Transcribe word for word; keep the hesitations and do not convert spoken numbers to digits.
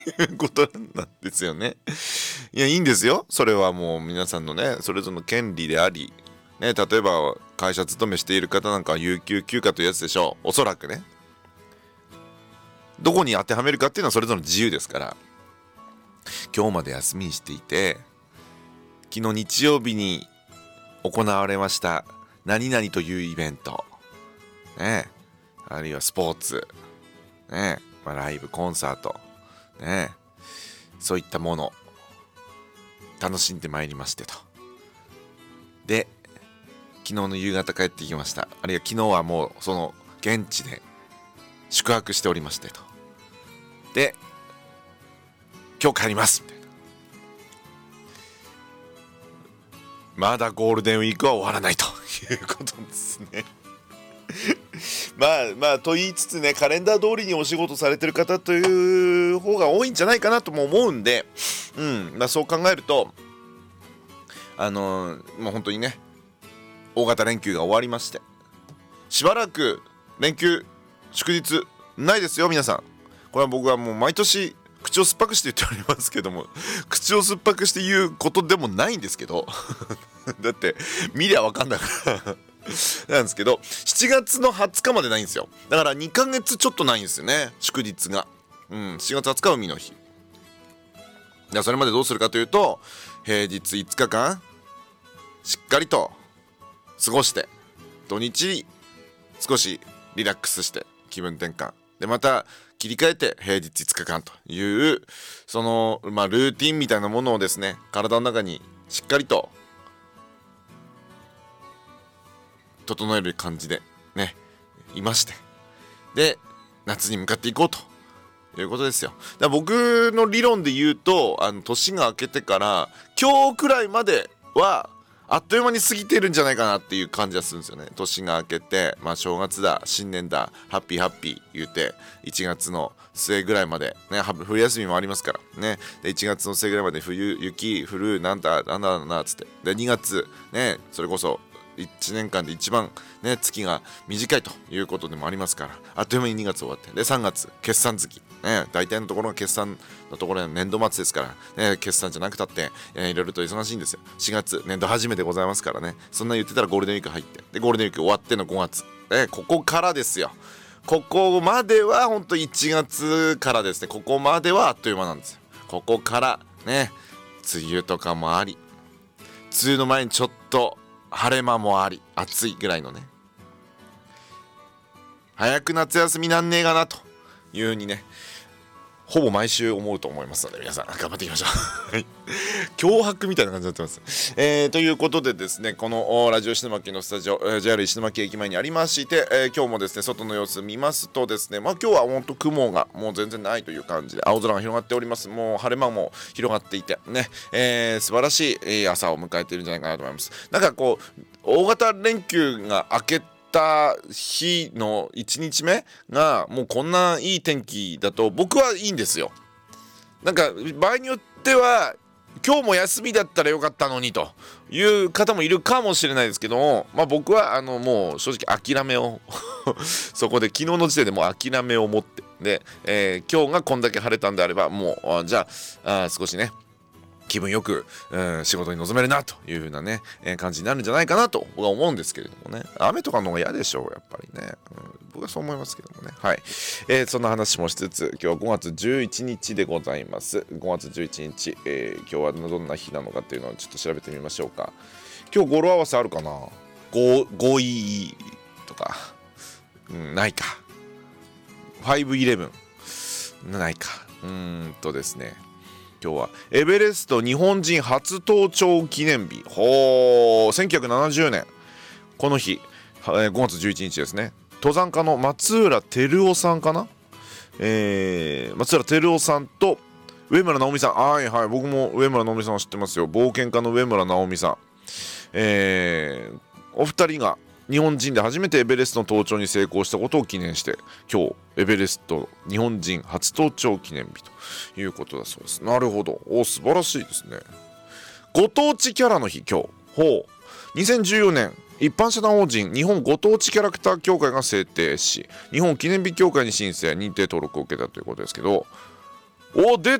いうことなんですよね。いや、いいんですよ。それはもう皆さんのね、それぞれの権利であり、ね、例えば会社勤めしている方なんかは有給休暇というやつでしょう。おそらくね。どこに当てはめるかっていうのはそれぞれの自由ですから。今日まで休みにしていて、昨日日曜日に行われました何々というイベント、ね、あるいはスポーツ、ね、まあ、ライブ、コンサート、ね、そういったもの楽しんでまいりましてと。で、昨日の夕方帰ってきました。あるいは昨日はもうその現地で宿泊しておりましてと。で、今日帰りますみたいな。まだゴールデンウィークは終わらないということですね。まあまあと言いつつね、カレンダー通りにお仕事されてる方という方が多いんじゃないかなとも思うんで、うん、まあそう考えると、あのー、もう本当にね、大型連休が終わりまして、しばらく連休祝日ないですよ皆さん。これは僕はもう毎年口を酸っぱくして言っておりますけども、口を酸っぱくして言うことでもないんですけどだって見りゃ分かんないからなんですけど、しちがつのはつかまでないんですよ。だからにかげつちょっとないんですよね、祝日が。うん、しちがつはつかは海の日。じゃあそれまでどうするかというと、平日いつかかんしっかりと過ごして、土日少しリラックスして気分転換で、また切り替えて平日いつかかんというその、まあ、ルーティンみたいなものをですね、体の中にしっかりと整える感じでねいまして、で夏に向かっていこうということですよ。だから僕の理論で言うと、あの年が明けてから今日くらいまではあっという間に過ぎてるんじゃないかなっていう感じがするんですよね。年が明けて、まあ正月だ、新年だ、ハッピーハッピー言うて、いちがつの末ぐらいまで、ね、冬休みもありますからね。で、いちがつの末ぐらいまで冬、雪降る、なんだ、なんだな、つって。で、にがつ、ね、それこそ、いちねんかんで一番ね月が短いということでもありますから、あっという間ににがつ終わって、でさんがつ決算月ね、大体のところが決算のところは年度末ですから、ね、決算じゃなくたって、えー、いろいろと忙しいんですよ。しがつ年度初めでございますからね。そんな言ってたらゴールデンウィーク入って、でゴールデンウィーク終わってのごがつ、ね、ここからですよ。ここまではほんといちがつからですね。ここまではあっという間なんですよ。ここからね、梅雨とかもあり、梅雨の前にちょっと晴れ間もあり、暑いぐらいのね、早く夏休みなんねえかなという風にね、ほぼ毎週思うと思いますので、皆さん頑張っていきましょう脅迫みたいな感じになってます、えー、ということでですね、このラジオ石巻のスタジオ、えー、ジェイアール 石巻駅前にありまして、えー、今日もですね外の様子見ますとですね、まあ今日は本当雲がもう全然ないという感じで、青空が広がっております。もう晴れ間も広がっていてね、えー、素晴らしい朝を迎えているんじゃないかなと思います。なんかこう大型連休が明けた日のいちにちめがもうこんないい天気だと僕はいいんですよ。なんか場合によっては今日も休みだったらよかったのにという方もいるかもしれないですけども、まあ僕はあのもう正直諦めをそこで昨日の時点でもう諦めを持って、で、えー、今日がこんだけ晴れたんであればもうあじゃあ、あ少しね気分よく、うん、仕事に臨めるなという風なね、えー、感じになるんじゃないかなと僕は思うんですけれどもね。雨とかの方が嫌でしょうやっぱりね、うん、僕はそう思いますけどもね。はい、えー、そんな話もしつつ、今日はごがつじゅういちにちでございます。ごがつじゅういちにち、えー、今日はどんな日なのかっていうのをちょっと調べてみましょうか。今日語呂合わせあるかな。ご、ごいとか、うん、ないか。ファイブイレブンないか。うーんとですね、今日はエベレスト日本人初登頂記念日。ほー、せんきゅうひゃくななじゅうねんこの日、ごがつじゅういちにちですね。登山家の松浦照夫さんかな、えー、松浦照夫さんと上村直美さん、はいはい、僕も上村直美さんは知ってますよ。冒険家の上村直美さん、えー、お二人が日本人で初めてエベレストの登頂に成功したことを記念して、今日エベレスト日本人初登頂記念日ということだそうです。なるほど、お素晴らしいですね。ご当地キャラの日、今日、ほう、にせんじゅうよねん一般社団法人日本ご当地キャラクター協会が制定し、日本記念日協会に申請認定登録を受けたということですけど、 お出